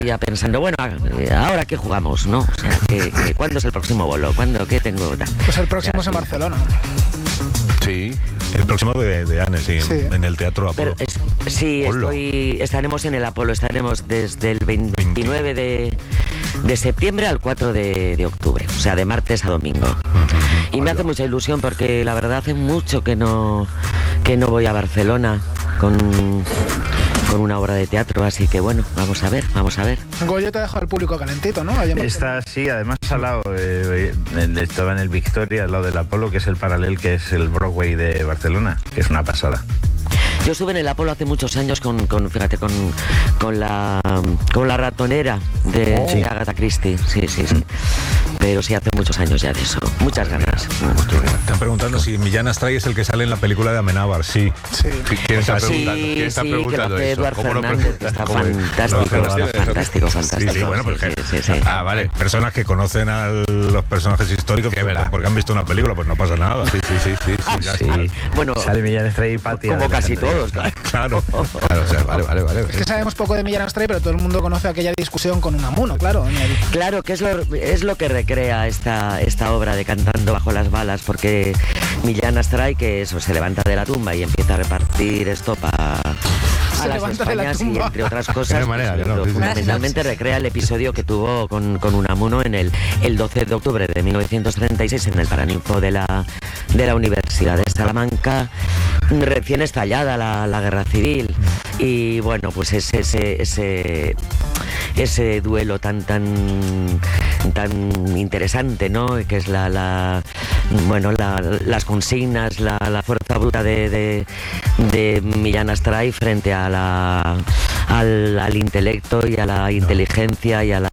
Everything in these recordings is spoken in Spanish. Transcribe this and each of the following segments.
ya pensando, bueno, ¿ahora qué jugamos, no? O sea, ¿cuándo es el próximo bolo? ¿Cuándo? ¿Qué tengo? Pues el próximo es en Barcelona. Sí, el próximo de Anne, sí, en el Teatro Apolo. Sí, estaremos en el Apolo, estaremos desde el 29 de septiembre al 4 de octubre, o sea, de martes a domingo. Y me hace mucha ilusión porque la verdad hace mucho que no voy a Barcelona con una obra de teatro, así que bueno, vamos a ver. Goyo te ha dejado al público calentito, ¿no? Está, sí, además al lado, estaba en el Victoria, al lado del Apolo, que es el paralel, que es el Broadway de Barcelona, que es una pasada. Yo estuve en el Apolo hace muchos años con la ratonera de Agatha Christie, sí. Pero sí, hace muchos años ya de eso. Muchas ganas. Están preguntando si Millán Astray es el que sale en la película de Amenábar. Sí. ¿Quién está preguntando? ¿Quién está preguntando que eso? Eduard Fernández, que está fantástico. Sí, bueno, pues sí. Vale. Personas que conocen a los personajes históricos porque han visto una película, pues no pasa nada. Sí. Bueno, sale Millán Astray y Patti. Como casi todos, claro. O sea, vale. Es que sabemos poco de Millán Astray, pero todo el mundo conoce aquella discusión con Unamuno, claro. Claro, que es lo que recrea esta obra de Cantando bajo las balas, porque Millán Astray, que eso, se levanta de la tumba y empieza a repartir estopa a las Españas y entre otras cosas, fundamentalmente recrea el episodio que tuvo con Unamuno en el 12 de octubre de 1936 en el Paraninfo de la Universidad de Salamanca, recién estallada la guerra civil. Y bueno, pues ese duelo tan interesante, ¿no? Que es las consignas, la fuerza bruta de Millán Astray frente al intelecto y a la inteligencia y a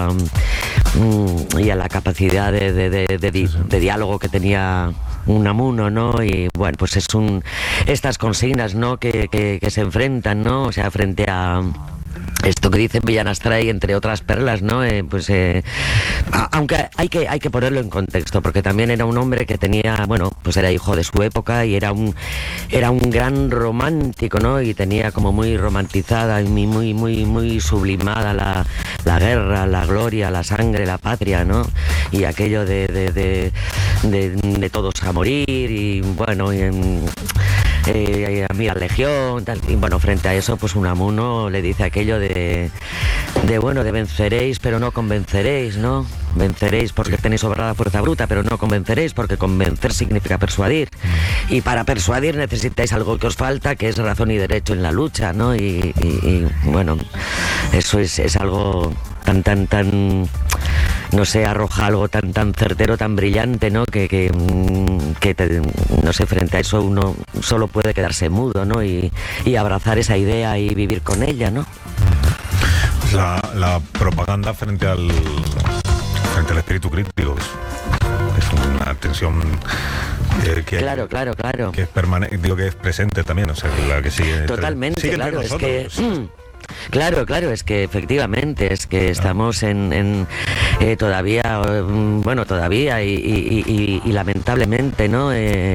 la capacidad de diálogo que tenía Unamuno, ¿no? Y bueno, pues estas consignas, ¿no? que se enfrentan, ¿no? O sea, frente a esto que dice Millán Astray, entre otras perlas, ¿no? Aunque hay que ponerlo en contexto, porque también era un hombre que tenía, bueno, pues era hijo de su época y era un gran romántico, ¿no? Y tenía como muy romantizada y muy sublimada la guerra, la gloria, la sangre, la patria, ¿no? Y aquello de todos a morir y bueno, a mí la legión, tal. Y bueno, frente a eso, pues Unamuno le dice aquello de venceréis, pero no convenceréis, ¿no? Venceréis porque tenéis sobrada fuerza bruta, pero no convenceréis, porque convencer significa persuadir. Y para persuadir necesitáis algo que os falta, que es razón y derecho en la lucha, ¿no? Y bueno, eso es algo tan no sé, arroja algo tan certero, tan brillante, ¿no? Que no sé, frente a eso uno solo puede quedarse mudo, ¿no? Y abrazar esa idea y vivir con ella, ¿no? La propaganda frente al espíritu crítico es una tensión que claro. Que es permanente, digo que es presente también, o sea, la que sigue totalmente, claro, es que Claro, es que efectivamente, es que estamos todavía y lamentablemente, ¿no?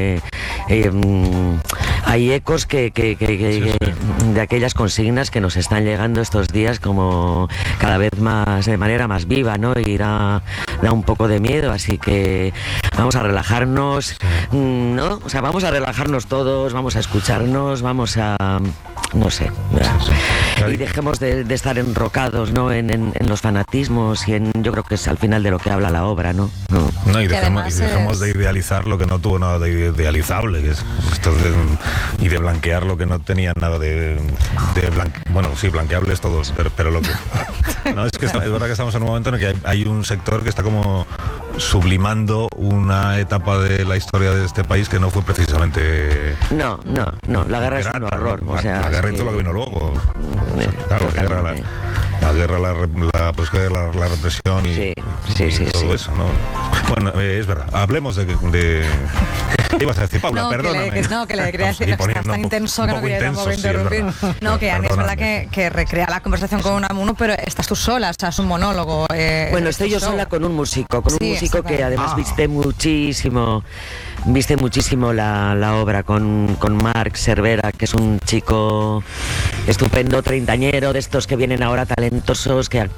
Hay ecos de aquellas consignas que nos están llegando estos días como cada vez más, de manera más viva, ¿no? Y da un poco de miedo, así que vamos a relajarnos, ¿no? O sea, vamos a relajarnos todos, vamos a escucharnos, vamos a... no sé, y dejemos de estar enrocados, ¿no? en los fanatismos y yo creo que es al final de lo que habla la obra, ¿no? Y dejemos de idealizar lo que no tuvo nada de idealizable, que es esto y de blanquear lo que no tenía nada bueno, sí, blanqueables todos, pero lo que no, es que es verdad que estamos en un momento en el que hay un sector que está como sublimando una etapa de la historia de este país que no fue precisamente... No, la guerra es un horror, o sea... La guerra y todo lo que vino luego. Claro, la guerra, la represión y todo eso, ¿no? Bueno, es verdad. Hablemos de ¿Qué ibas a decir, Paula? No, perdóname. que le quería decir, estás tan intenso que no quería tampoco interrumpir. No, que a mí es verdad que recrea la conversación con uno, pero estás tú sola, o sea, es un monólogo. Bueno, estoy yo sola con un músico, que además viste muchísimo la obra con Marc Cervera, que es un chico estupendo, treintañero, de estos que vienen ahora talentosos, que